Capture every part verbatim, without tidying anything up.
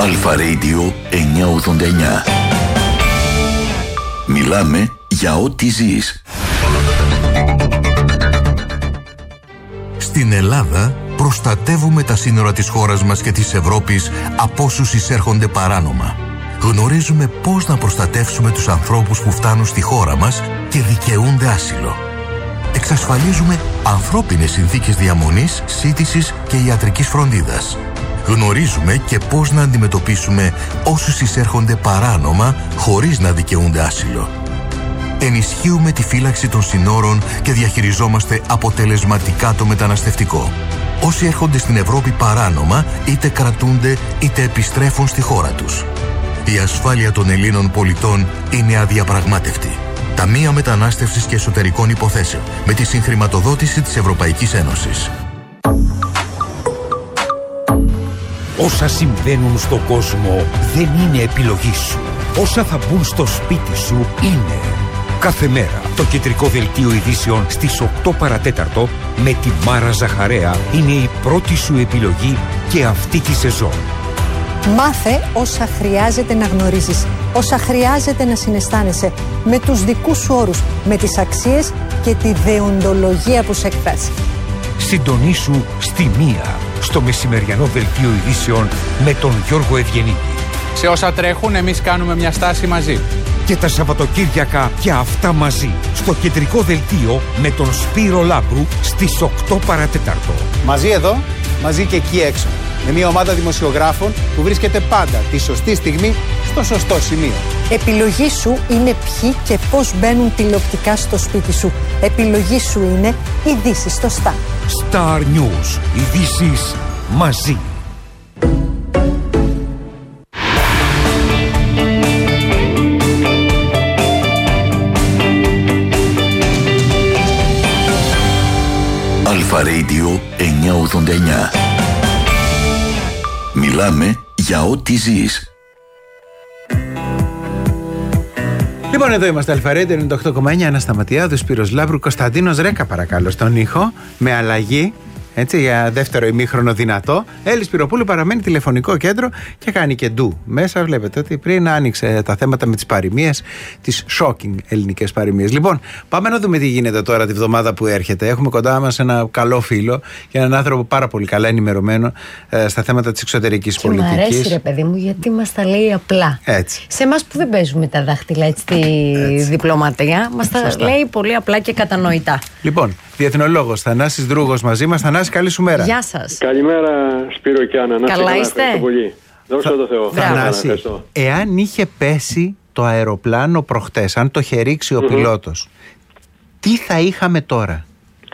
Αλφα Radio εννιακόσια ογδόντα εννιά. Μιλάμε για ό,τι ζεις. Στην Ελλάδα προστατεύουμε τα σύνορα της χώρας μας και της Ευρώπης από όσους εισέρχονται παράνομα. Γνωρίζουμε πώς να προστατεύσουμε τους ανθρώπους που φτάνουν στη χώρα μας και δικαιούνται άσυλο. Εξασφαλίζουμε ανθρώπινες συνθήκες διαμονής, σύντησης και ιατρικής φροντίδας. Γνωρίζουμε και πώς να αντιμετωπίσουμε όσους εισέρχονται παράνομα χωρίς να δικαιούνται άσυλο. Ενισχύουμε τη φύλαξη των συνόρων και διαχειριζόμαστε αποτελεσματικά το μεταναστευτικό. Όσοι έρχονται στην Ευρώπη παράνομα είτε κρατούνται είτε επιστρέφουν στη χώρα τους. Η ασφάλεια των Ελλήνων πολιτών είναι αδιαπραγμάτευτη. Ταμεία Μετανάστευσης και Εσωτερικών Υποθέσεων με τη συγχρηματοδότηση της Ευρωπαϊκής Ένωσης. Όσα συμβαίνουν στον κόσμο δεν είναι επιλογή σου. Όσα θα μπουν στο σπίτι σου είναι. Κάθε μέρα το κεντρικό δελτίο ειδήσεων στις οκτώ παρατέταρτο με τη Μάρα Ζαχαρέα είναι η πρώτη σου επιλογή και αυτή τη σεζόν. Μάθε όσα χρειάζεται να γνωρίζεις, όσα χρειάζεται να συναισθάνεσαι, με τους δικούς σου όρους, με τις αξίες και τη δεοντολογία που σε εκφράζει. Συντονίσου στη μία στο μεσημεριανό δελτίο ειδήσεων με τον Γιώργο Ευγενίδη. Σε όσα τρέχουν εμείς κάνουμε μια στάση μαζί. Και τα Σαββατοκύριακα και αυτά μαζί στο κεντρικό δελτίο με τον Σπύρο Λάμπρου στις οκτώ παρατέταρτο. Μαζί εδώ, μαζί και εκεί έξω. Με μια ομάδα δημοσιογράφων που βρίσκεται πάντα τη σωστή στιγμή στο σωστό σημείο. Επιλογή σου είναι ποιοι και πώς μπαίνουν τηλεοπτικά στο σπίτι σου. Επιλογή σου είναι ειδήσεις στο Star. Star News. Ειδήσεις μαζί. Αλφα Radio εννιακόσια ογδόντα εννιά. Μιλάμε για ό,τι ζεις. Λοιπόν, εδώ είμαστε, Αλφα Radio ενενήντα οκτώ κόμμα εννιά, Άννα Σταματιάδου, Σπύρος Λάμπρου, Κωνσταντίνος Ρέκα, παρακαλώ, στον ήχο, με αλλαγή. Έτσι, για δεύτερο ημίχρονο δυνατό. Έλλη Σπυροπούλου παραμένει τηλεφωνικό κέντρο και κάνει και ντου. Μέσα βλέπετε ότι πριν άνοιξε τα θέματα με τις παροιμίες, τις shocking ελληνικές παροιμίες. Λοιπόν, πάμε να δούμε τι γίνεται τώρα τη βδομάδα που έρχεται. Έχουμε κοντά μας ένα καλό φίλο και έναν άνθρωπο πάρα πολύ καλά ενημερωμένο ε, στα θέματα της εξωτερικής και πολιτικής. Μ' αρέσει, ρε παιδί μου, γιατί μας τα λέει απλά. Έτσι. Σε εμάς που δεν παίζουμε τα δάχτυλα, έτσι, τη έτσι. διπλωματία, μας τα Σωστά. λέει πολύ απλά και κατανοητά. Λοιπόν, διεθνολόγος Θανάσης Δρούγος μαζί μας. Θανάση, καλή σου μέρα. Γεια σας. Καλημέρα, Σπύρο και Άννα. Καλά, καλά είστε? Ευχαριστώ πολύ. Δόξα τω Θεώ. Θανάση, εάν είχε πέσει το αεροπλάνο προχτές, αν το είχε ρίξει ο mm-hmm. πιλότος, τι θα είχαμε τώρα?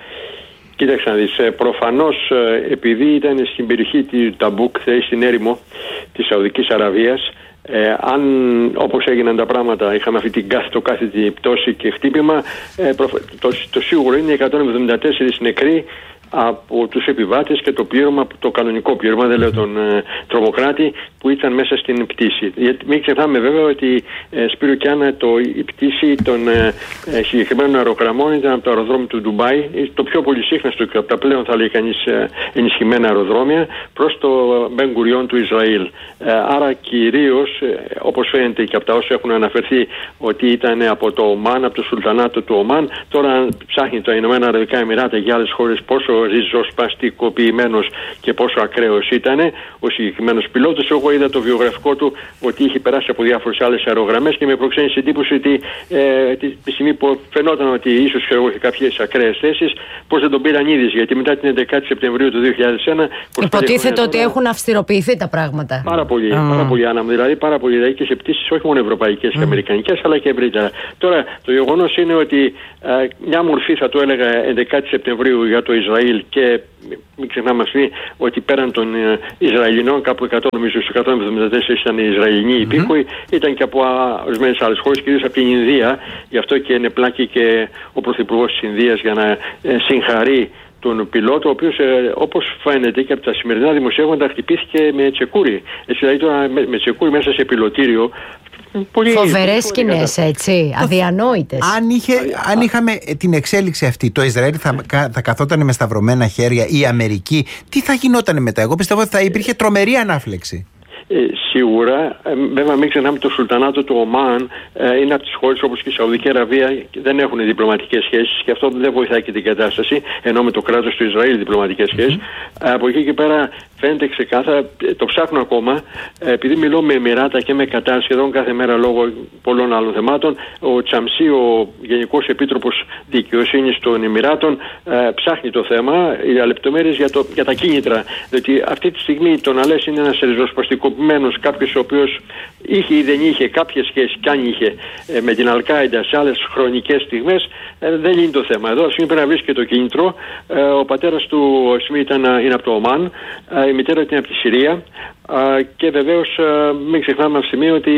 Κοίταξε να δεις, προφανώς επειδή ήταν στην περιοχή του Ταμπούκ, στην έρημο της Σαουδικής Αραβίας, Ε, αν όπως έγιναν τα πράγματα είχαμε αυτή την κάθετο κάθετη πτώση και χτύπημα, ε, προφ... το, το σίγουρο είναι εκατόν εβδομήντα τέσσερις νεκροί από τους επιβάτες και το πλήρωμα, το κανονικό πλήρωμα, δεν λέω τον ε, τρομοκράτη, που ήταν μέσα στην πτήση. Γιατί μην ξεχνάμε βέβαια ότι ε, Σπύρο και Άννα, το, η πτήση των ε, ε, συγκεκριμένων αερογραμμών ήταν από το αεροδρόμιο του Ντουμπάι, το πιο πολύ σύχναστο και από τα πλέον θα λέει κανείς ε, ενισχυμένα αεροδρόμια, προς το Μπεν Γκουριόν του Ισραήλ. Ε, άρα κυρίως, ε, όπως φαίνεται και από τα όσα έχουν αναφερθεί, ότι ήταν από το Ομάν, από το Σουλτανάτο του Ομάν. Τώρα ψάχνει τα Ηνωμένα Αραβικά Εμιράτα και άλλες χώρες πόσο ριζοσπαστικοποιημένος και πόσο ακραίος ήταν ο συγκεκριμένος πιλότος. Εγώ είδα το βιογραφικό του ότι είχε περάσει από διάφορες άλλες αερογραμμές και με προξένησε εντύπωση ότι ε, τη, τη στιγμή που φαινόταν ότι ίσως και εγώ είχε κάποιες ακραίες θέσεις, πώς δεν τον πήραν είδηση, γιατί μετά την έντεκα Σεπτεμβρίου του δύο χιλιάδες ένα υποτίθεται ότι έχουν αυστηροποιηθεί τα πράγματα. Πάρα πολύ, mm. πάρα πολύ Άννα, δηλαδή πάρα πολύ, δηλαδή και σε πτήσεις όχι μόνο ευρωπαϊκές mm. και αμερικανικές, αλλά και ευρύτερα. Τώρα το γεγονός είναι ότι ε, μια μορφή, θα το έλεγα, έντεκα Σεπτεμβρίου για το Ισραήλ, και μην ξεχνάμε αυτή ότι πέραν των ε, Ισραηλινών, κάπου εκατό, νομίζω εκατόν εβδομήντα τέσσερα ήταν οι Ισραηλινοί mm-hmm. υπήκοοι, ήταν και από ορισμένες άλλες χώρες, κυρίως από την Ινδία. Γι' αυτό και είναι πλάκη και ο Πρωθυπουργός της Ινδίας για να ε, συγχαρεί τον πιλότο, ο οποίος ε, όπως φαίνεται και από τα σημερινά δημοσιεύματα χτυπήθηκε με τσεκούρι. Έτσι, δηλαδή τώρα με, με τσεκούρι μέσα σε πιλωτήριο. Φοβερές σκηνές, έτσι, αδιανόητες. Αν, είχε, αν είχαμε την εξέλιξη αυτή, το Ισραήλ θα, θα καθόταν με σταυρωμένα χέρια, η Αμερική, τι θα γινόταν μετά? Εγώ πιστεύω ότι θα υπήρχε τρομερή ανάφλεξη. Ε, σίγουρα, ε, βέβαια μην ξεχνάμε το Σουλτανάτο του Ομάν ε, είναι από τις χώρες όπως και η Σαουδική Αραβία δεν έχουν διπλωματικές σχέσεις και αυτό δεν βοηθάει και την κατάσταση, ενώ με το κράτος του Ισραήλ διπλωματικές σχέσεις. Mm-hmm. Ε, από εκεί και πέρα φαίνεται ξεκάθαρα, το ψάχνω ακόμα, ε, επειδή μιλώ με Εμιράτα και με Κατάρ σχεδόν κάθε μέρα λόγω πολλών άλλων θεμάτων, ο Τσαμσί, ο Γενικός Επίτροπος Δικαιοσύνης των Εμιράτων, ε, ψάχνει το θέμα, οι λεπτομέρειες για, το, για τα κίνητρα. Διότι αυτή τη στιγμή το να λες είναι ένας ριζοσπαστικοποιημένος, κάποιος ο οποίος είχε ή δεν είχε κάποιες σχέσεις, κι αν είχε ε, με την Αλκάιντα σε άλλες χρονικές στιγμές, ε, δεν είναι το θέμα. Εδώ πρέπει να βρει και το κίνητρο. Ε, ο πατέρας του Σμι ήταν, είναι από το Ομάν, ε, η μητέρα ήταν από τη Συρία. Uh, και βεβαίως uh, μην ξεχνάμε αυτή τη στιγμή ότι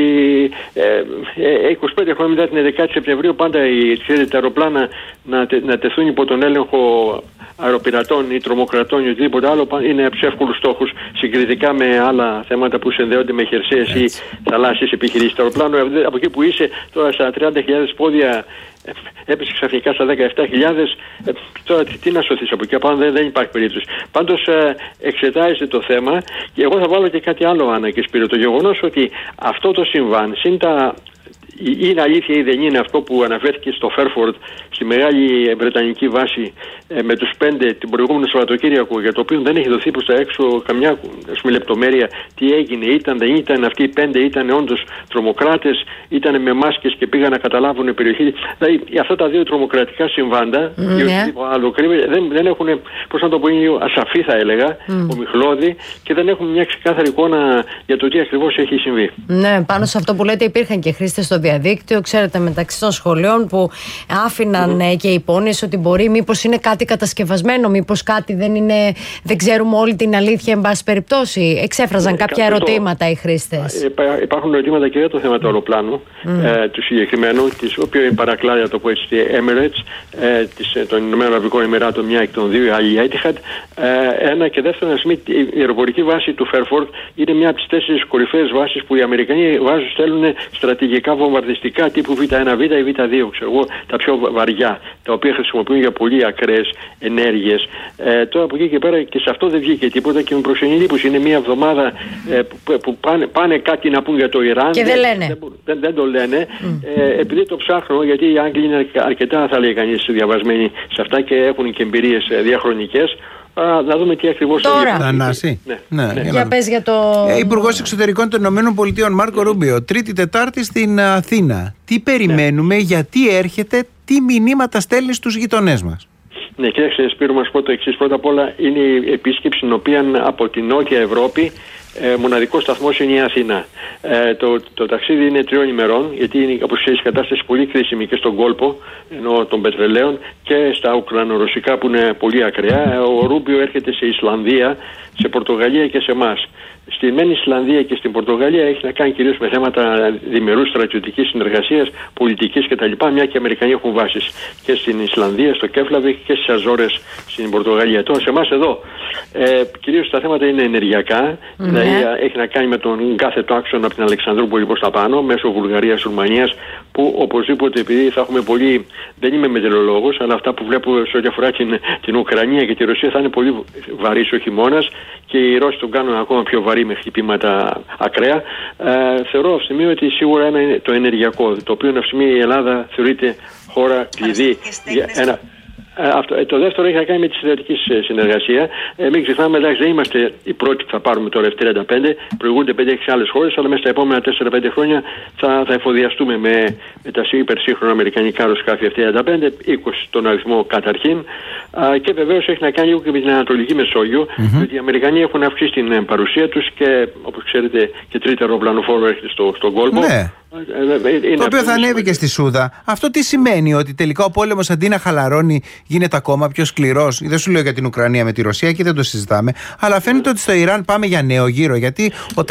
uh, είκοσι πέντε χρόνια μετά την έντεκα Σεπτεμβρίου πάντα οι, ξέρετε, τα αεροπλάνα να, τε, να τεθούν υπό τον έλεγχο αεροπειρατών ή τρομοκρατών ή οτιδήποτε άλλο είναι από τους εύκολους στόχους συγκριτικά με άλλα θέματα που συνδέονται με χερσαίες ή θαλάσσιες επιχειρήσεις. Το αεροπλάνο από εκεί που είσαι τώρα στα τριάντα χιλιάδες πόδια έπεσε ξαφνικά στα δεκαεπτά χιλιάδες. Ε, τώρα τι, τι να σωθείς από εκεί απάνω, δεν, δεν υπάρχει περίπτωση. Πάντως ε, εξετάζεται το θέμα και εγώ θα βάλω και κάτι άλλο, Άννα και Σπύρο. Το γεγονός ότι αυτό το συμβάν συν τα είναι αλήθεια ή δεν είναι αυτό που αναφέρθηκε στο Φέρφορντ, στη μεγάλη βρετανική βάση ε, με τους πέντε την προηγούμενη Σαββατοκύριακο, για το οποίο δεν έχει δοθεί προς τα έξω καμιά ας πούμε, λεπτομέρεια τι έγινε, ήταν, δεν ήταν, αυτοί οι πέντε ήταν όντως τρομοκράτες, ήταν με μάσκες και πήγαν να καταλάβουν η περιοχή. Δηλαδή αυτά τα δύο τρομοκρατικά συμβάντα, mm, yeah. δεν, δεν έχουν, πώς να το πω, είναι ασαφή θα έλεγα, mm. ομιχλώδη και δεν έχουν μια ξεκάθαρη εικόνα για το τι ακριβώς έχει συμβεί. Ναι, πάνω σε αυτό που λέτε υπήρχαν και χρήστες στο διαδίκτυο, ξέρετε, μεταξύ των σχολείων που άφηναν mm. και υπόνοιες ότι μπορεί μήπως είναι κάτι κατασκευασμένο, μήπως κάτι δεν είναι, δεν ξέρουμε όλη την αλήθεια, εν πάση περιπτώσει. Εξέφραζαν mm. κάποια ερωτήματα οι χρήστες. Υπάρχουν ερωτήματα και για το θέμα του αεροπλάνου, mm. ε, του συγκεκριμένου, το οποίο είναι παρακλάδια, το πω έτσι, Emirates, ε, της, των Ηνωμένων Αραβικών Εμιράτων, μια εκ των δύο, η άλλη Etihad. Ε, ένα και δεύτερο, η αεροπορική βάση του Fairford είναι μια από τις τέσσερις κορυφαίες βάσεις που οι Αμερικανοί βάζουν, στέλνουν στρατηγικά βομβαρδιστικά τύπου βι ένα βι ή βι δύο, ξέρω εγώ, τα πιο βαριά, τα οποία χρησιμοποιούν για πολύ ακραίες ενέργειες. Ε, τώρα από εκεί και πέρα και σε αυτό δεν βγήκε τίποτα και με προξενεί λύπους. Είναι μια εβδομάδα ε, που, που πάνε, πάνε κάτι να πούν για το Ιράν. Και δεν λένε. Δεν, δεν, δεν το λένε. Mm. Ε, επειδή το ψάχνω, γιατί οι Άγγλοι είναι αρκετά, θα λέει κανείς, διαβασμένοι σε αυτά και έχουν και εμπειρίες διαχρονικές. Α, να δούμε τι ακριβώς τώρα. Ανάση. Ναι. Ναι, ναι. Για, για πες για το... Ε, Υπουργός Εξωτερικών των Ηνωμένων Πολιτειών Μάρκο Ρούμπιο, Τρίτη Τετάρτη στην Αθήνα. Τι περιμένουμε, ναι. γιατί έρχεται, τι μηνύματα στέλνει στους γειτονές μας? Ναι, κοίταξε Σπύρο, μας πω το εξής. Πρώτα απ' όλα είναι η επίσκεψη την οποία από την Νότια Ευρώπη ε, μοναδικός σταθμός είναι η Αθήνα. Ε, το, το ταξίδι είναι τριών ημερών, γιατί είναι, όπως ξέρεις, η κατάσταση πολύ κρίσιμη και στον κόλπο ενώ των πετρελαίων και στα ουκρανορωσικά που είναι πολύ ακραία. Ο Ρούμπιο έρχεται σε Ισλανδία, σε Πορτογαλία και σε εμάς. Στη μεν Ισλανδία και στην Πορτογαλία έχει να κάνει κυρίως με θέματα διμερούς στρατιωτικής συνεργασίας, πολιτικής κτλ. Μια και οι Αμερικανοί έχουν βάσεις και στην Ισλανδία, στο Κέφλαβικ και στις Αζόρες στην Πορτογαλία. Τώρα σε εμάς εδώ ε, κυρίως τα θέματα είναι ενεργειακά, mm-hmm. δηλαδή έχει να κάνει με τον κάθετο άξονα από την Αλεξανδρούπολη προς τα πάνω, μέσω Βουλγαρίας, Ρουμανίας, που οπωσδήποτε επειδή θα έχουμε πολύ, δεν είμαι μετεωρολόγος, αλλά αυτά που βλέπω σε ό,τι αφορά την, την Ουκρανία και τη Ρωσία θα είναι πολύ βαρύς ο χειμώνας και οι Ρώσοι τον κάνουν ακόμα πιο βαρύ με χτυπήματα ακραία. Ε, θεωρώ αυτή τη στιγμή ότι σίγουρα ένα είναι το ενεργειακό, το οποίο αυτή τη στιγμή η Ελλάδα θεωρείται χώρα κλειδί. Ένα, ε, αυτό, ε, το δεύτερο έχει να κάνει με τη συνδετική συνεργασία. Ε, μην ξεχνάμε, εντάξει, δεν είμαστε οι πρώτοι που θα πάρουμε τώρα εφ τριάντα πέντε, προηγούνται πέντε έξι άλλες χώρες, αλλά μέσα στα επόμενα τέσσερα πέντε χρόνια θα, θα εφοδιαστούμε με, με τα υπερσύγχρονα αμερικανικά αεροσκάφη εφ τριάντα πέντε, είκοσι τον αριθμό καταρχήν. Α, και βεβαίως έχει να κάνει λίγο και με την Ανατολική Μεσόγειο, mm-hmm. διότι οι Αμερικανοί έχουν αυξήσει την παρουσία τους και, όπως ξέρετε, και τρίτο αεροπλανοφόρο έρχεται στο, στον κόλπο. Ναι. Είναι το οποίο θα ανέβει και στη Σούδα. Αυτό τι σημαίνει? Ότι τελικά ο πόλεμος αντί να χαλαρώνει γίνεται ακόμα πιο σκληρός? Δεν σου λέω για την Ουκρανία με τη Ρωσία και δεν το συζητάμε, αλλά φαίνεται ότι στο Ιράν πάμε για νέο γύρο, γιατί ο